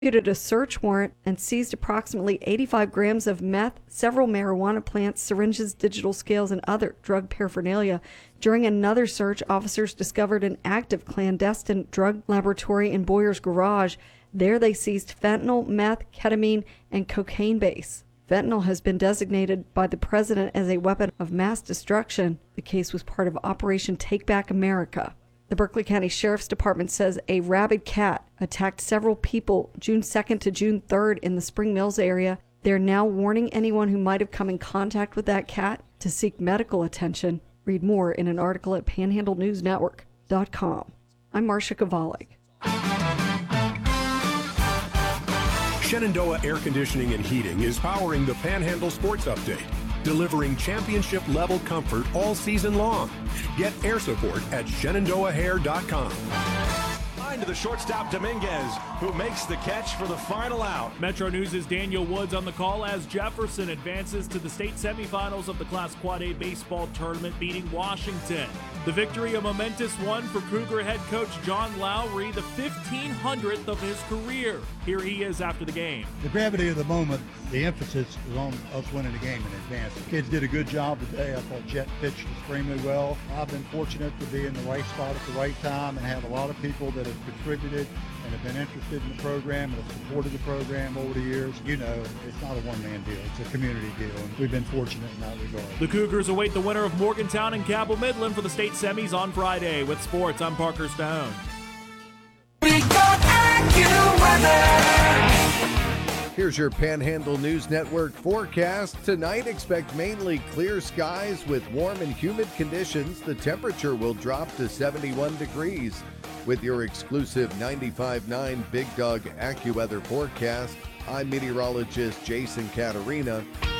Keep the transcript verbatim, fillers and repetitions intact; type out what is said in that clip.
executed a search warrant and seized approximately eighty-five grams of meth, several marijuana plants, syringes, digital scales, and other drug paraphernalia. During another search, officers discovered an active clandestine drug laboratory in Boyer's garage. There they seized fentanyl, meth, ketamine, and cocaine base. Fentanyl has been designated by the president as a weapon of mass destruction. The case was part of Operation Take Back America. The Berkeley County Sheriff's Department says a rabid cat attacked several people June second to June third in the Spring Mills area. They're now warning anyone who might have come in contact with that cat to seek medical attention. Read more in an article at panhandle news network dot com. I'm Marcia Kovalik. Shenandoah Air Conditioning and Heating is powering the Panhandle Sports Update, delivering championship-level comfort all season long. Get air support at shenandoah hair dot com. To the shortstop Dominguez, who makes the catch for the final out. Metro News' Daniel Woods on the call as Jefferson advances to the state semifinals of the Class Quad A baseball tournament, beating Washington. The victory, a momentous one for Cougar head coach John Lowry, the fifteen hundredth of his career. Here he is after the game. The gravity of the moment, the emphasis is on us winning the game in advance. The kids did a good job today. I thought Jet pitched extremely well. I've been fortunate to be in the right spot at the right time and have a lot of people that have contributed and have been interested in the program and have supported the program over the years. You know, it's not a one-man deal. It's a community deal, and we've been fortunate in that regard. The Cougars await the winner of Morgantown and Cabell Midland for the state semis on Friday. With sports, I'm Parker Stone. Here's your Panhandle News Network forecast. Tonight, expect mainly clear skies with warm and humid conditions. The temperature will drop to seventy-one degrees. With your exclusive ninety-five point nine Big Dog AccuWeather forecast, I'm meteorologist Jason Caterina.